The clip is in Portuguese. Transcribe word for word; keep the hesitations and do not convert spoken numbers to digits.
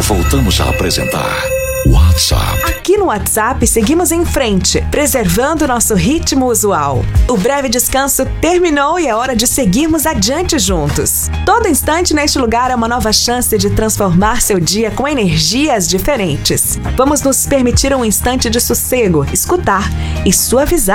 voltamos a apresentar WhatsApp. Aqui no WhatsApp seguimos em frente, preservando nosso ritmo usual. O breve descanso terminou e é hora de seguirmos adiante juntos. Todo instante neste lugar é uma nova chance de transformar seu dia com energias diferentes. Vamos nos permitir um instante de sossego, escutar e suavizar